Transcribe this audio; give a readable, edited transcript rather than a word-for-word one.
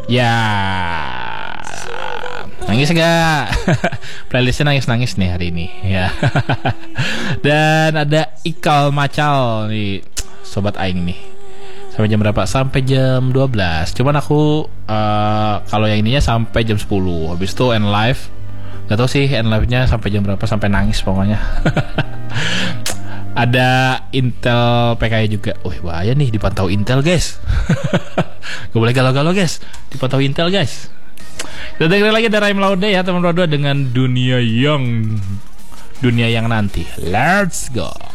Ya, nangis gak? Playlistnya nangis-nangis nih hari ini ya. Dan ada Ikal Macal nih, sobat aing nih. Sampai jam berapa? Sampai jam 12. Cuman aku kalau yang ininya sampai jam 10. Habis itu end live. Gak tau sih end live-nya sampai jam berapa, sampai nangis pokoknya. Ada Intel PKI juga. Wih, bahaya nih dipantau Intel, guys. Gak boleh galau-galau, guys. Dipantau Intel, guys. Kita dengerin lagi dari Raim Laude ya, teman berdua, dengan dunia yang nanti. Let's go.